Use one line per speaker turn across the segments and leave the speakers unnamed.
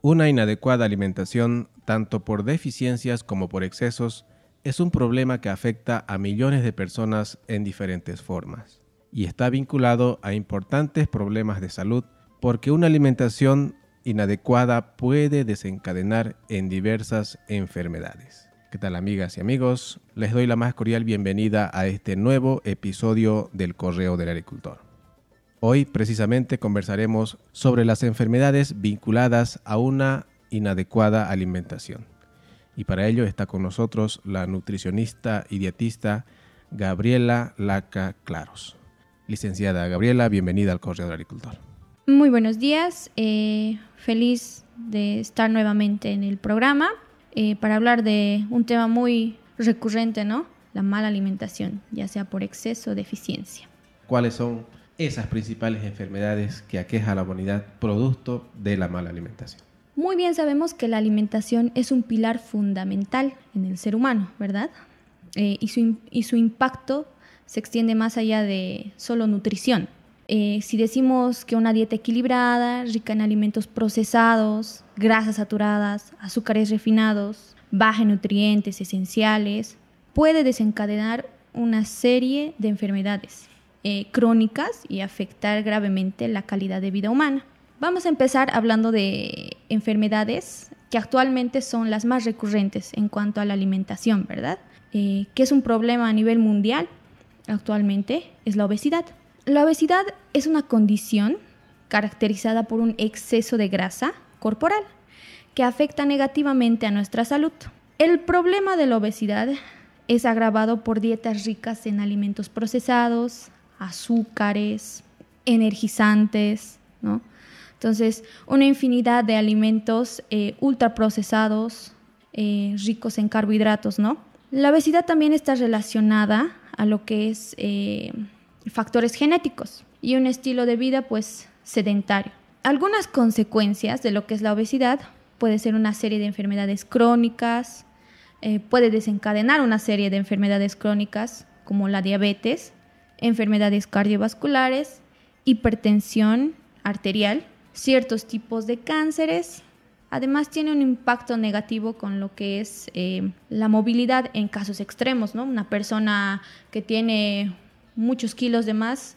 Una inadecuada alimentación, tanto por deficiencias como por excesos, es un problema que afecta a millones de personas en diferentes formas y está vinculado a importantes problemas de salud porque una alimentación inadecuada puede desencadenar en diversas enfermedades. ¿Qué tal, amigas y amigos? Les doy la más cordial bienvenida a este nuevo episodio del Correo del Agricultor. Hoy precisamente conversaremos sobre las enfermedades vinculadas a una inadecuada alimentación. Y para ello está con nosotros la nutricionista y dietista Gabriela Laca Claros. Licenciada Gabriela, bienvenida al Correo del Agricultor.
Muy buenos días, feliz de estar nuevamente en el programa para hablar de un tema muy recurrente, ¿no? La mala alimentación, ya sea por exceso o deficiencia.
¿Cuáles son esas principales enfermedades que aqueja a la humanidad producto de la mala alimentación?
Muy bien sabemos que la alimentación es un pilar fundamental en el ser humano, ¿verdad? Y su impacto se extiende más allá de solo nutrición. Si decimos que una dieta equilibrada, rica en alimentos procesados, grasas saturadas, azúcares refinados, baja en nutrientes esenciales, puede desencadenar una serie de enfermedades crónicas y afectar gravemente la calidad de vida humana. Vamos a empezar hablando de enfermedades que actualmente son las más recurrentes en cuanto a la alimentación, ¿verdad? Que es un problema a nivel mundial actualmente, es la obesidad. La obesidad es una condición caracterizada por un exceso de grasa corporal que afecta negativamente a nuestra salud. El problema de la obesidad es agravado por dietas ricas en alimentos procesados, azúcares, energizantes, ¿no? Entonces, una infinidad de alimentos ultraprocesados, ricos en carbohidratos, ¿no? La obesidad también está relacionada a lo que es factores genéticos y un estilo de vida pues sedentario. Algunas consecuencias de lo que es la obesidad puede ser una serie de enfermedades crónicas, puede desencadenar una serie de enfermedades crónicas como la diabetes, enfermedades cardiovasculares, hipertensión arterial, ciertos tipos de cánceres. Además tiene un impacto negativo con lo que es la movilidad en casos extremos, ¿no? Una persona que tiene muchos kilos de más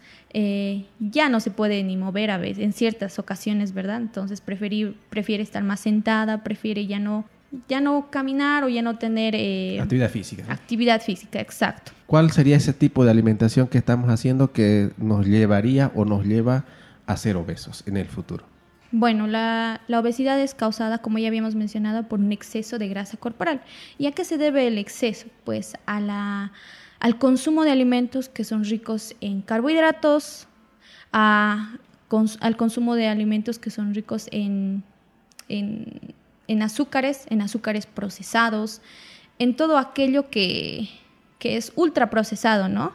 ya no se puede ni mover a veces, en ciertas ocasiones, ¿verdad? Entonces prefiere estar más sentada, prefiere ya no caminar o ya no tener
actividad física, ¿no?
Actividad física, exacto.
¿Cuál sería ese tipo de alimentación que estamos haciendo que nos llevaría o nos lleva a ser obesos en el futuro?
Bueno, la obesidad es causada, como ya habíamos mencionado, por un exceso de grasa corporal. ¿Y a qué se debe el exceso? Pues al consumo de alimentos que son ricos en carbohidratos, al consumo de alimentos que son ricos en azúcares procesados, en todo aquello que es ultraprocesado, ¿no?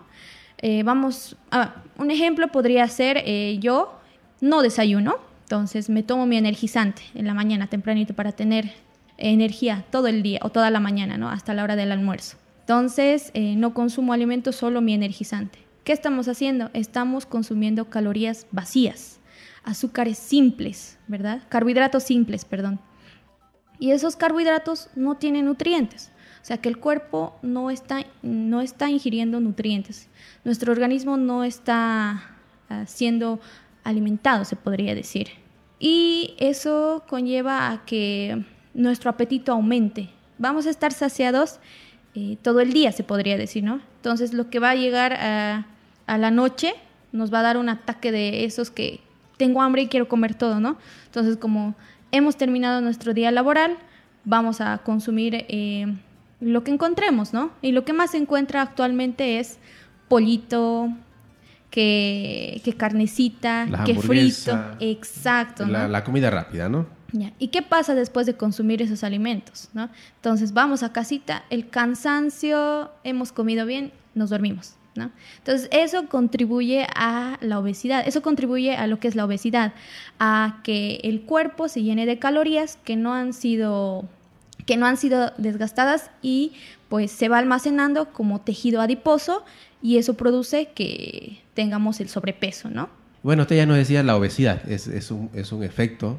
Un ejemplo podría ser yo no desayuno, entonces me tomo mi energizante en la mañana tempranito para tener energía todo el día o toda la mañana, ¿no? Hasta la hora del almuerzo. Entonces no consumo alimentos, solo mi energizante. ¿Qué estamos haciendo? Estamos consumiendo calorías vacías, azúcares simples, ¿verdad? Carbohidratos simples, perdón. Y esos carbohidratos no tienen nutrientes. O sea que el cuerpo no está ingiriendo nutrientes. Nuestro organismo no está siendo alimentado, se podría decir. Y eso conlleva a que nuestro apetito aumente. Vamos a estar saciados todo el día, se podría decir, ¿no? Entonces lo que va a llegar a la noche nos va a dar un ataque de esos que tengo hambre y quiero comer todo, ¿no? Entonces como hemos terminado nuestro día laboral, vamos a consumir lo que encontremos, ¿no? Y lo que más se encuentra actualmente es pollito, que carnecita, que frito. Exacto, ¿no?
La comida rápida, ¿no?
Ya. ¿Y qué pasa después de consumir esos alimentos, ¿no? Entonces vamos a casita, el cansancio, hemos comido bien, nos dormimos, ¿no? Entonces eso contribuye a la obesidad, eso contribuye a lo que es la obesidad, a que el cuerpo se llene de calorías que no han sido desgastadas y pues se va almacenando como tejido adiposo y eso produce que tengamos el sobrepeso, ¿no?
Bueno, usted ya nos decía la obesidad, es un efecto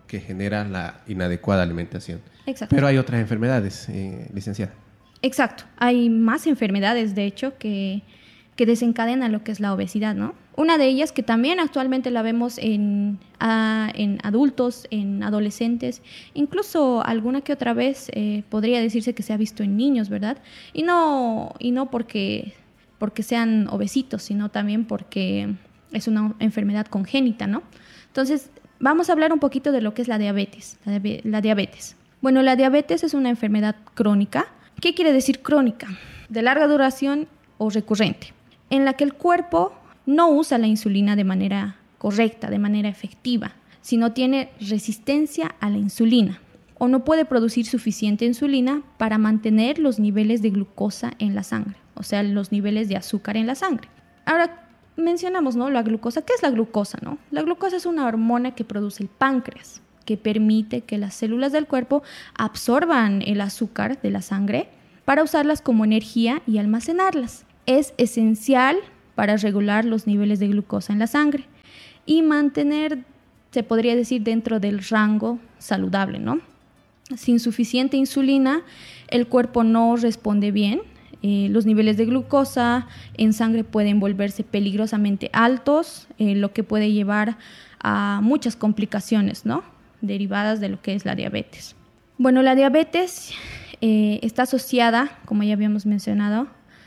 que genera la inadecuada alimentación.
Exacto.
Pero hay otras enfermedades, licenciada.
Exacto. Hay más enfermedades, de hecho, que desencadenan lo que es la obesidad, ¿no? Una de ellas que también actualmente la vemos en adultos, en adolescentes, incluso alguna que otra vez podría decirse que se ha visto en niños, ¿verdad? Y no porque sean obesitos, sino también porque es una enfermedad congénita, ¿no? Entonces, vamos a hablar un poquito de lo que es la diabetes. La diabetes. Bueno, la diabetes es una enfermedad crónica. ¿Qué quiere decir crónica? De larga duración o recurrente, en la que el cuerpo no usa la insulina de manera correcta, de manera efectiva, sino tiene resistencia a la insulina o no puede producir suficiente insulina para mantener los niveles de glucosa en la sangre, o sea, los niveles de azúcar en la sangre. Ahora, mencionamos, ¿no?, la glucosa. ¿Qué es la glucosa, no? La glucosa es una hormona que produce el páncreas, que permite que las células del cuerpo absorban el azúcar de la sangre para usarlas como energía y almacenarlas. Es esencial para regular los niveles de glucosa en la sangre y mantener, se podría decir, dentro del rango saludable, ¿no? Sin suficiente insulina, el cuerpo no responde bien. Los niveles de glucosa en sangre pueden volverse peligrosamente altos, lo que puede llevar a muchas complicaciones, ¿no?, derivadas de lo que es la diabetes. Bueno, la diabetes está asociada, como ya habíamos mencionado,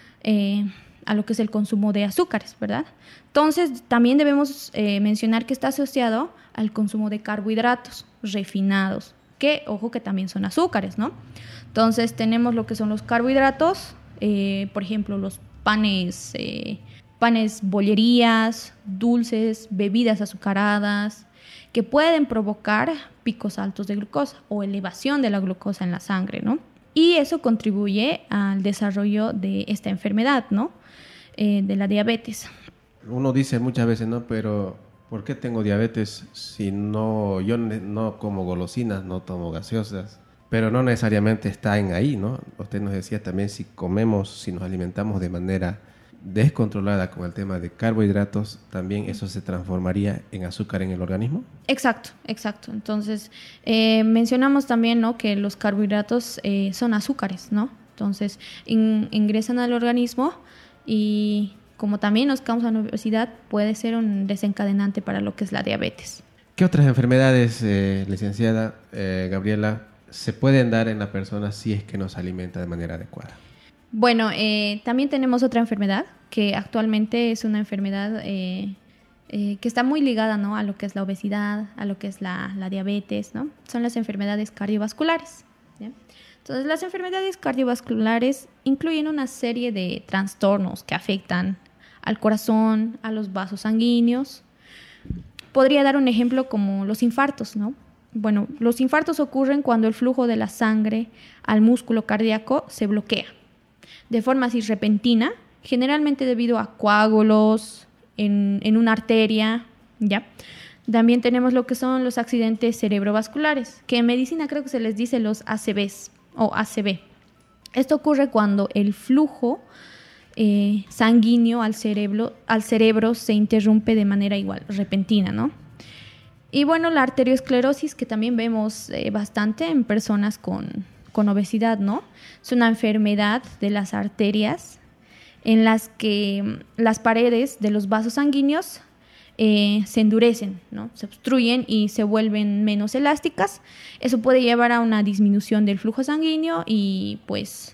a lo que es el consumo de azúcares, ¿verdad? Entonces, también debemos mencionar que está asociado al consumo de carbohidratos refinados, que, ojo, que también son azúcares, ¿no? Entonces, tenemos lo que son los carbohidratos, por ejemplo, los panes, bollerías, dulces, bebidas azucaradas, que pueden provocar picos altos de glucosa o elevación de la glucosa en la sangre, ¿no? Y eso contribuye al desarrollo de esta enfermedad, ¿no?, de la diabetes.
Uno dice muchas veces, ¿no? Pero ¿por qué tengo diabetes si yo no como golosinas, no tomo gaseosas? Pero no necesariamente está ahí, ¿no? Usted nos decía también, si nos alimentamos de manera descontrolada con el tema de carbohidratos, también eso se transformaría en azúcar en el organismo.
Exacto. Entonces, mencionamos también, ¿no?, que los carbohidratos son azúcares, ¿no? Entonces, ingresan al organismo y como también nos causan obesidad, puede ser un desencadenante para lo que es la diabetes.
¿Qué otras enfermedades, licenciada Gabriela, se pueden dar en la persona si es que no se alimenta de manera adecuada?
Bueno, también tenemos otra enfermedad que actualmente es una enfermedad que está muy ligada, ¿no?, a lo que es la obesidad, a lo que es la diabetes, ¿no? Son las enfermedades cardiovasculares, ¿ya? Entonces, las enfermedades cardiovasculares incluyen una serie de trastornos que afectan al corazón, a los vasos sanguíneos. Podría dar un ejemplo como los infartos, ¿no? Bueno, los infartos ocurren cuando el flujo de la sangre al músculo cardíaco se bloquea de forma así repentina, generalmente debido a coágulos en una arteria, ¿ya? También tenemos lo que son los accidentes cerebrovasculares, que en medicina creo que se les dice los ACVs o ACV. Esto ocurre cuando el flujo sanguíneo al cerebro se interrumpe de manera igual, repentina, ¿no? Y bueno, la arteriosclerosis, que también vemos bastante en personas con obesidad, ¿no? Es una enfermedad de las arterias en las que las paredes de los vasos sanguíneos se endurecen, ¿no? Se obstruyen y se vuelven menos elásticas. Eso puede llevar a una disminución del flujo sanguíneo y pues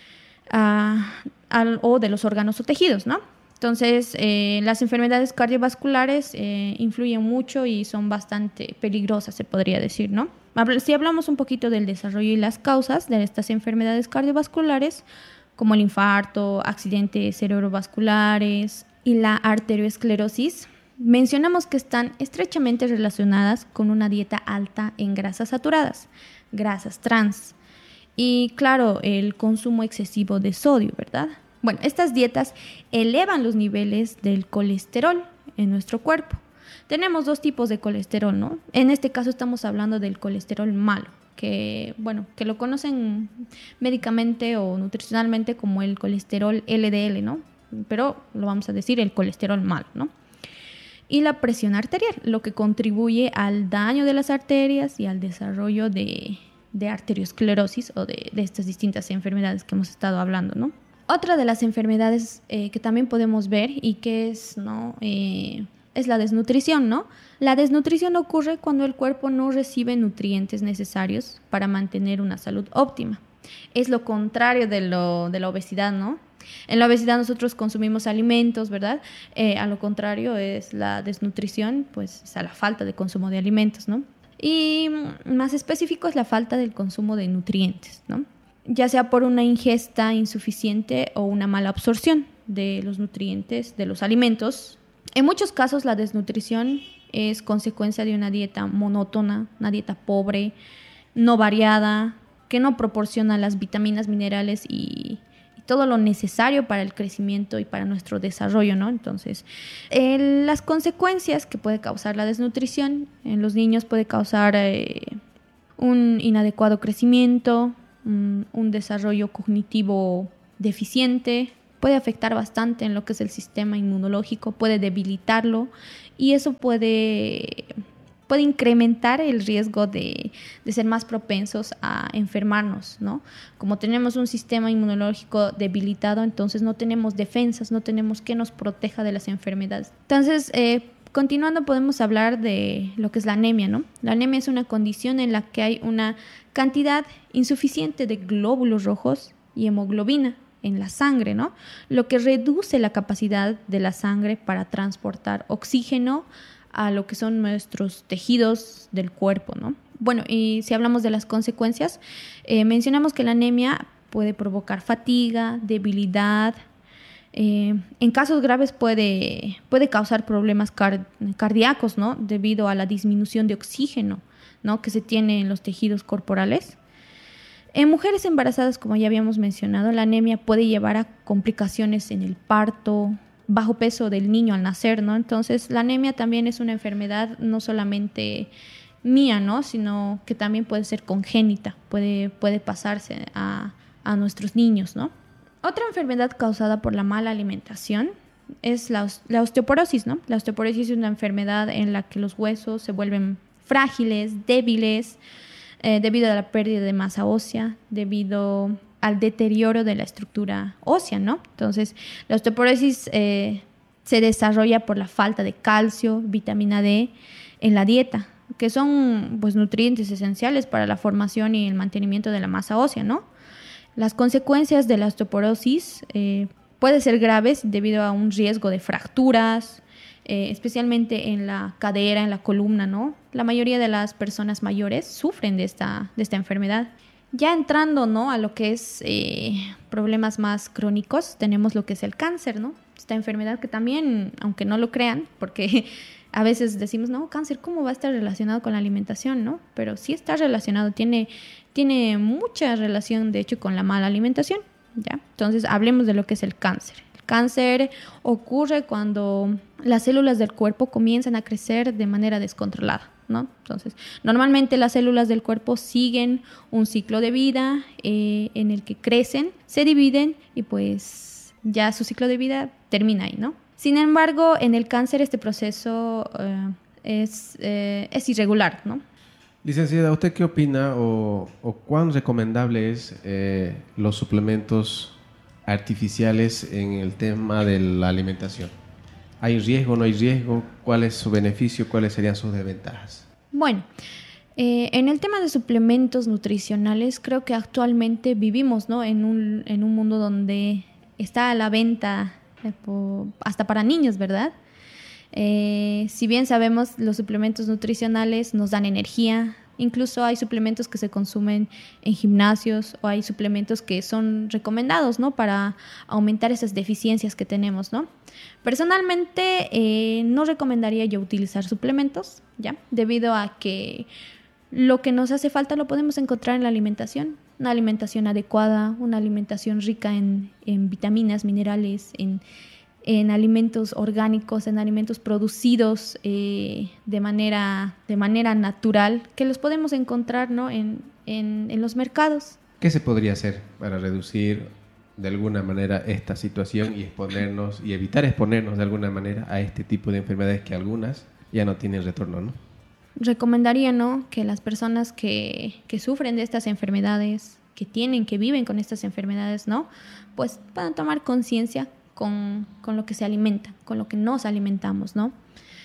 o de los órganos o tejidos, ¿no? Entonces, las enfermedades cardiovasculares influyen mucho y son bastante peligrosas, se podría decir, ¿no? Si hablamos un poquito del desarrollo y las causas de estas enfermedades cardiovasculares, como el infarto, accidentes cerebrovasculares y la arteriosclerosis, mencionamos que están estrechamente relacionadas con una dieta alta en grasas saturadas, grasas trans, y claro, el consumo excesivo de sodio, ¿verdad? Bueno, estas dietas elevan los niveles del colesterol en nuestro cuerpo. Tenemos dos tipos de colesterol, ¿no? En este caso estamos hablando del colesterol malo, que lo conocen médicamente o nutricionalmente como el colesterol LDL, ¿no? Pero lo vamos a decir el colesterol malo, ¿no? y la presión arterial, lo que contribuye al daño de las arterias y al desarrollo de arteriosclerosis o de estas distintas enfermedades que hemos estado hablando, ¿no? Otra de las enfermedades que también podemos ver y que es, ¿no? Es la desnutrición, ¿no? La desnutrición ocurre cuando el cuerpo no recibe nutrientes necesarios para mantener una salud óptima. Es lo contrario de la obesidad, ¿no? En la obesidad nosotros consumimos alimentos, ¿verdad? A lo contrario es la desnutrición, pues es a la falta de consumo de alimentos, ¿no? Y más específico es la falta del consumo de nutrientes, ¿no? Ya sea por una ingesta insuficiente o una mala absorción de los nutrientes de los alimentos. En muchos casos la desnutrición es consecuencia de una dieta monótona, una dieta pobre, no variada, que no proporciona las vitaminas, minerales y todo lo necesario para el crecimiento y para nuestro desarrollo, ¿no? Entonces, las consecuencias que puede causar la desnutrición en los niños puede causar un inadecuado crecimiento, un desarrollo cognitivo deficiente, puede afectar bastante en lo que es el sistema inmunológico, puede debilitarlo y eso puede incrementar el riesgo de ser más propensos a enfermarnos, ¿no? Como tenemos un sistema inmunológico debilitado, entonces no tenemos defensas, no tenemos que nos proteja de las enfermedades. Entonces, continuando, podemos hablar de lo que es la anemia, ¿no? La anemia es una condición en la que hay una cantidad insuficiente de glóbulos rojos y hemoglobina en la sangre, ¿no? Lo que reduce la capacidad de la sangre para transportar oxígeno a lo que son nuestros tejidos del cuerpo, ¿no? Bueno, y si hablamos de las consecuencias, mencionamos que la anemia puede provocar fatiga, debilidad. En casos graves puede causar problemas cardíacos, ¿no? Debido a la disminución de oxígeno, ¿no? Que se tiene en los tejidos corporales. En mujeres embarazadas, como ya habíamos mencionado, la anemia puede llevar a complicaciones en el parto, bajo peso del niño al nacer, ¿no? Entonces, la anemia también es una enfermedad no solamente mía, ¿no? Sino que también puede ser congénita, puede pasarse a nuestros niños, ¿no? Otra enfermedad causada por la mala alimentación es la osteoporosis, ¿no? La osteoporosis es una enfermedad en la que los huesos se vuelven frágiles, débiles, debido a la pérdida de masa ósea, debido al deterioro de la estructura ósea, ¿no? Entonces, la osteoporosis se desarrolla por la falta de calcio, vitamina D en la dieta, que son pues nutrientes esenciales para la formación y el mantenimiento de la masa ósea, ¿no? Las consecuencias de la osteoporosis pueden ser graves debido a un riesgo de fracturas, especialmente en la cadera, en la columna, ¿no? La mayoría de las personas mayores sufren de esta enfermedad. Ya entrando, ¿no? A lo que es problemas más crónicos, tenemos lo que es el cáncer, ¿no? Esta enfermedad que también, aunque no lo crean, porque a veces decimos, no, cáncer, ¿cómo va a estar relacionado con la alimentación, no? Pero sí está relacionado, tiene mucha relación, de hecho, con la mala alimentación, ¿ya? Entonces, hablemos de lo que es el cáncer. El cáncer ocurre cuando las células del cuerpo comienzan a crecer de manera descontrolada, ¿no? Entonces, normalmente las células del cuerpo siguen un ciclo de vida en el que crecen, se dividen y pues ya su ciclo de vida termina ahí, ¿no? Sin embargo, en el cáncer este proceso es irregular, ¿no?
Licenciada, ¿usted qué opina o cuán recomendable es los suplementos artificiales en el tema de la alimentación? ¿Hay riesgo, no hay riesgo? ¿Cuál es su beneficio? ¿Cuáles serían sus desventajas?
Bueno, en el tema de suplementos nutricionales, creo que actualmente vivimos, ¿no? en un mundo donde está a la venta hasta para niños, ¿verdad? Si bien sabemos, los suplementos nutricionales nos dan energía. Incluso hay suplementos que se consumen en gimnasios o hay suplementos que son recomendados, ¿no? Para aumentar esas deficiencias que tenemos, ¿no? Personalmente, no recomendaría yo utilizar suplementos, ¿ya? Debido a que lo que nos hace falta lo podemos encontrar en la alimentación. Una alimentación adecuada, una alimentación rica en vitaminas, minerales, en alimentos orgánicos, en alimentos producidos de manera natural, que los podemos encontrar, ¿no? en los mercados.
¿Qué se podría hacer para reducir de alguna manera esta situación y exponernos y evitar exponernos de alguna manera a este tipo de enfermedades que algunas ya no tienen retorno, ¿no?
Recomendaría, ¿no?, que las personas que sufren de estas enfermedades, que viven con estas enfermedades, ¿no?, pues puedan tomar conciencia con lo que se alimenta, con lo que nos alimentamos, ¿no?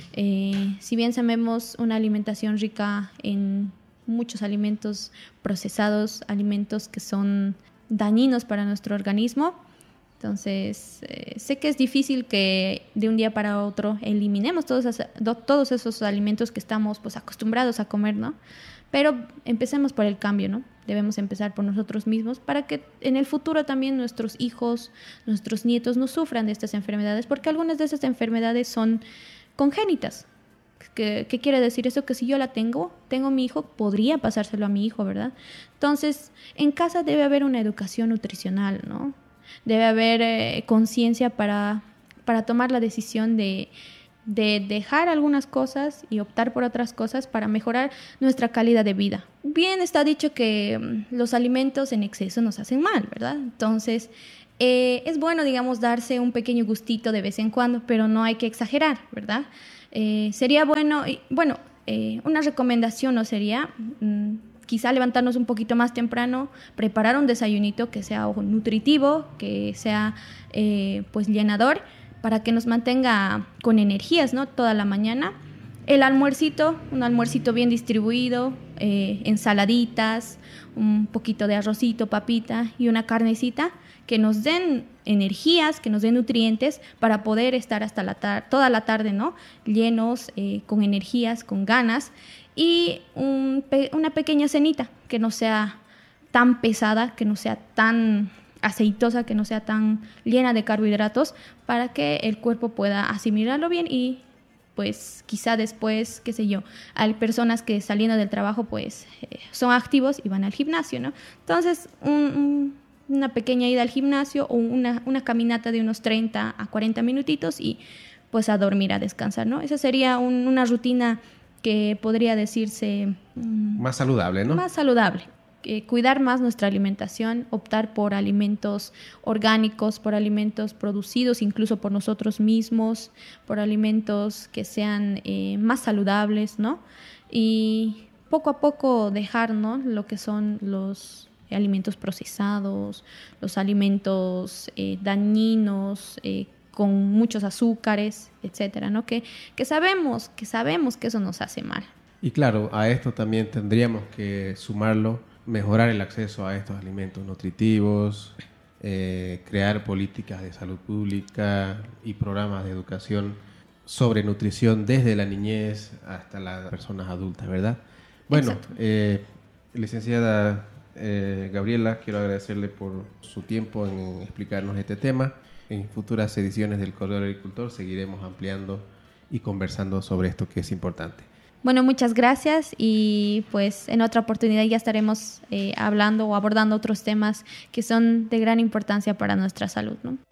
Si bien sabemos una alimentación rica en muchos alimentos procesados, alimentos que son dañinos para nuestro organismo, entonces sé que es difícil que de un día para otro eliminemos todos esos alimentos que estamos pues acostumbrados a comer, ¿no? Pero empecemos por el cambio, ¿no? Debemos empezar por nosotros mismos para que en el futuro también nuestros hijos, nuestros nietos no sufran de estas enfermedades, porque algunas de esas enfermedades son congénitas. ¿Qué quiere decir eso? Que si yo la tengo mi hijo, podría pasárselo a mi hijo, ¿verdad? Entonces, en casa debe haber una educación nutricional, ¿no? Debe haber conciencia para tomar la decisión de dejar algunas cosas y optar por otras cosas para mejorar nuestra calidad de vida. Bien está dicho que los alimentos en exceso nos hacen mal, ¿verdad? Entonces, es bueno, digamos, darse un pequeño gustito de vez en cuando, pero no hay que exagerar, ¿verdad? Sería bueno, una recomendación no sería quizá levantarnos un poquito más temprano, preparar un desayunito que sea nutritivo, que sea pues llenador, para que nos mantenga con energías, ¿no?, toda la mañana. El almuercito, un almuercito bien distribuido, ensaladitas, un poquito de arrocito, papita y una carnecita que nos den energías, que nos den nutrientes para poder estar hasta toda la tarde, ¿no?, llenos, con energías, con ganas, y una pequeña cenita que no sea tan pesada, que no sea tan aceitosa, que no sea tan llena de carbohidratos, para que el cuerpo pueda asimilarlo bien y pues quizá después, qué sé yo, hay personas que saliendo del trabajo pues son activos y van al gimnasio, ¿no? Entonces una pequeña ida al gimnasio o una caminata de unos 30 a 40 minutitos y pues a dormir, a descansar, ¿no? Esa sería una rutina que podría decirse
más saludable, ¿no?
Más saludable. Cuidar más nuestra alimentación, optar por alimentos orgánicos, por alimentos producidos incluso por nosotros mismos, por alimentos que sean más saludables, ¿no? Y poco a poco dejar, ¿no?, lo que son los alimentos procesados, los alimentos dañinos, con muchos azúcares, etcétera, ¿no? Que sabemos que eso nos hace mal.
Y claro, a esto también tendríamos que sumarlo, mejorar el acceso a estos alimentos nutritivos, crear políticas de salud pública y programas de educación sobre nutrición desde la niñez hasta las personas adultas, ¿verdad? Bueno, licenciada Gabriela, quiero agradecerle por su tiempo en explicarnos este tema. En futuras ediciones del Correo del Agricultor seguiremos ampliando y conversando sobre esto que es importante.
Bueno, muchas gracias y pues en otra oportunidad ya estaremos hablando o abordando otros temas que son de gran importancia para nuestra salud, ¿no?